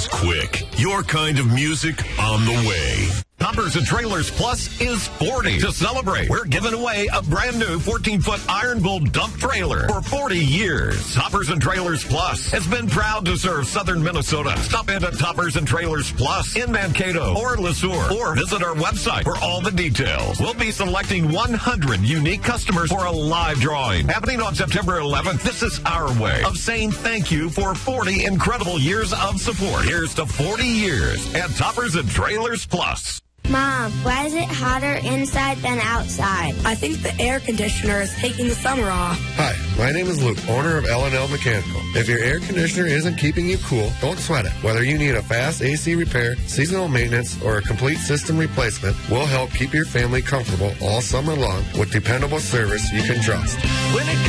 is quick. Your kind of music on the way. Toppers and Trailers Plus is 40. To celebrate, we're giving away a brand new 14-foot Iron Bull dump trailer for 40 years. Toppers and Trailers Plus has been proud to serve southern Minnesota. Stop in at Toppers and Trailers Plus in Mankato or LeSueur, or visit our website for all the details. We'll be selecting 100 unique customers for a live drawing happening on September 11th. This is our way of saying thank you for 40 incredible years of support. Here's to 40 years at Toppers and Trailers Plus. Mom, why is it hotter inside than outside? I think the air conditioner is taking the summer off. Hi, my name is Luke, owner of L&L Mechanical. If your air conditioner isn't keeping you cool, don't sweat it. Whether you need a fast AC repair, seasonal maintenance, or a complete system replacement, we'll help keep your family comfortable all summer long with dependable service you can trust. When it